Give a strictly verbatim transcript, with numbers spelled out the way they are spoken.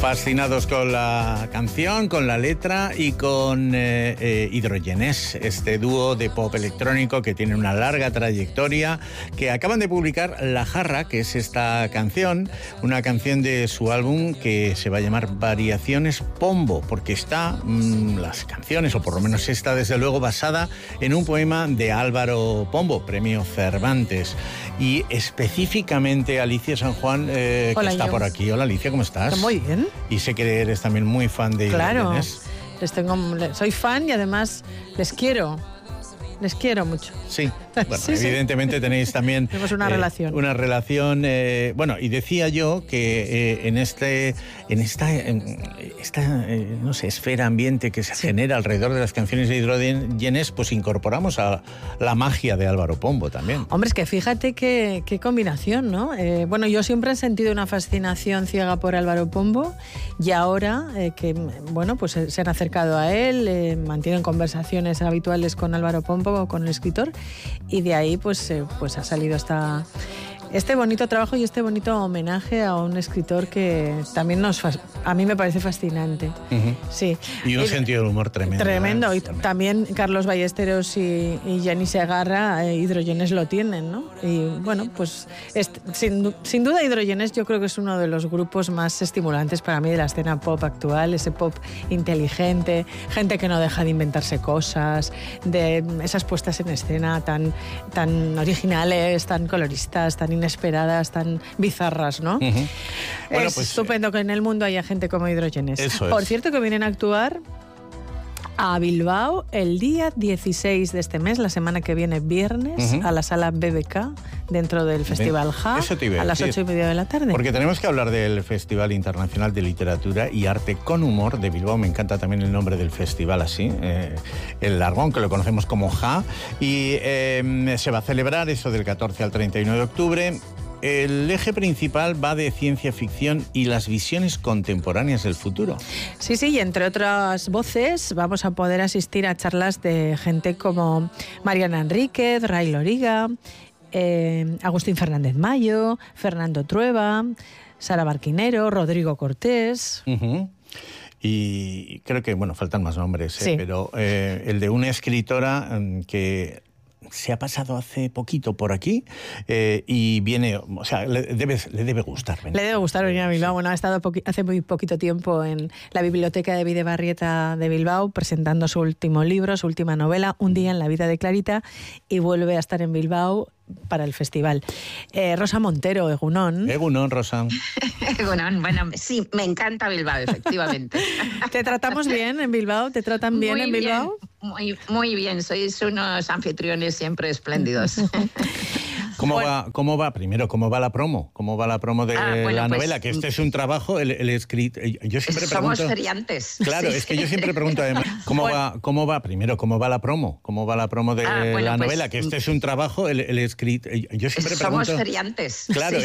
Fascinados con la canción, con la letra y con eh, eh, Hidrogenés, este dúo de pop electrónico que tiene una larga trayectoria, que acaban de publicar La Jarra, que es esta canción, una canción de su álbum que se va a llamar Variaciones Pombo, porque está mmm, las canciones, o por lo menos está desde luego basada en un poema de Álvaro Pombo, premio Cervantes. Y específicamente Alicia San Juan, eh, que está yo. por aquí. Hola Alicia, ¿cómo estás? Muy bien. Y sé que eres también muy fan de Claro, Hidrogenés. les tengo, soy fan y además les quiero. Les quiero mucho. Sí, bueno, sí, evidentemente sí. Tenéis también... Tenemos una eh, relación. Una relación... Eh, bueno, y decía yo que eh, en este en esta, en esta eh, no sé, esfera ambiente que se sí. genera alrededor de las canciones de Hidrogenés, pues incorporamos a la magia de Álvaro Pombo también. Hombre, es que fíjate qué, qué combinación, ¿no? Eh, bueno, yo siempre he sentido una fascinación ciega por Álvaro Pombo y ahora eh, que, bueno, pues se han acercado a él, eh, mantienen conversaciones habituales con Álvaro Pombo, con el escritor, y de ahí pues, eh, pues ha salido esta, este bonito trabajo y este bonito homenaje a un escritor que también nos a mí me parece fascinante. Uh-huh. Sí. Y un y, sentido del humor tremendo. Tremendo. ¿Eh? Y también Carlos Ballesteros y, y Jenny Segarra, eh, Hidrogenés lo tienen, ¿no? Y bueno, pues es, sin, sin duda Hidrogenés yo creo que es uno de los grupos más estimulantes para mí de la escena pop actual, ese pop inteligente, gente que no deja de inventarse cosas, de esas puestas en escena tan, tan originales, tan coloristas, tan inesperadas, tan bizarras, ¿no? Uh-huh. Bueno, es pues, estupendo que en el mundo haya gente como Hidrogenés. Eso Por es. cierto, que vienen a actuar a Bilbao el día dieciséis de este mes, la semana que viene, viernes, uh-huh. a la sala B B K, dentro del Festival J A, a, a las ocho y media de la tarde. Porque tenemos que hablar del Festival Internacional de Literatura y Arte con Humor de Bilbao. Me encanta también el nombre del festival así, eh, el Largón, que lo conocemos como J A, y eh, se va a celebrar eso del catorce al treinta y uno de octubre. El eje principal va de ciencia ficción y las visiones contemporáneas del futuro. Sí, sí, y entre otras voces vamos a poder asistir a charlas de gente como Mariana Enríquez, Ray Loriga, eh, Agustín Fernández Mayo, Fernando Trueba, Sara Barquinero, Rodrigo Cortés... Uh-huh. Y creo que, bueno, faltan más nombres, ¿eh? Sí. Pero eh, el de una escritora um, que... se ha pasado hace poquito por aquí eh, y viene, o sea, le debe, le debe gustar venir. Le debe gustar venir a Bilbao. Bueno, ha estado poqui- hace muy poquito tiempo en la Biblioteca de Bidebarrieta de Bilbao presentando su último libro, su última novela, Un día en la vida de Clarita, y vuelve a estar en Bilbao para el festival. Eh, Rosa Montero, Egunon. Egunon, Rosa. Egunon, bueno, sí, me encanta Bilbao, efectivamente. ¿Te tratamos bien en Bilbao? ¿Te tratan bien muy en Bilbao? Bien, muy, muy bien, sois unos anfitriones siempre espléndidos. ¿Cómo, bueno. va, ¿Cómo va? Primero, ¿cómo va la promo? ¿Cómo va la promo de ah, bueno, la pues, novela? Que este es un trabajo, el, el escrito... Yo siempre somos pregunto... feriantes. Claro, sí. es que yo siempre pregunto además, ¿cómo, bueno. va, ¿cómo va? Primero, ¿cómo va la promo? ¿Cómo va la promo de ah, bueno, la pues, novela? Que este es un trabajo, el, el escrito... Yo siempre somos pregunto... feriantes. Claro, sí.